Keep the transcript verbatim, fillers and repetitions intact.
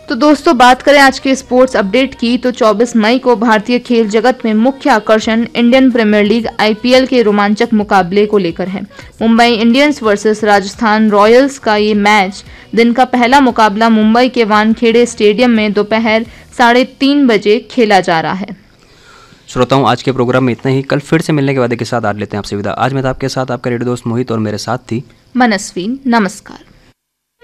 तो दोस्तों बात करें आज के स्पोर्ट्स अपडेट की तो चौबीस मई को भारतीय खेल जगत में मुख्य आकर्षण इंडियन प्रीमियर लीग आईपीएल के रोमांचक मुकाबले को लेकर है। Mumbai Indians versus Rajasthan Royals का ये मैच दिन का पहला मुकाबला मुंबई के वानखेड़े स्टेडियम में दोपहर साढ़े तीन बजे खेला जा रहा है। श्रोताओं, आज के प्रोग्राम में इतना ही। कल फिर से मिलने के वादे के साथ आज लेते हैं आपसे विदा। आज मैं था आपके साथ आपका रेडियो दोस्त मोहित और मेरे साथ थी मनस्वी। नमस्कार।